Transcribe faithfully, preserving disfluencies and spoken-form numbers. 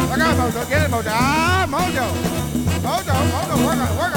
Look out, Mojo. Get it, Mojo. Ah, Mojo. Mojo, Mojo, work on it, work on it.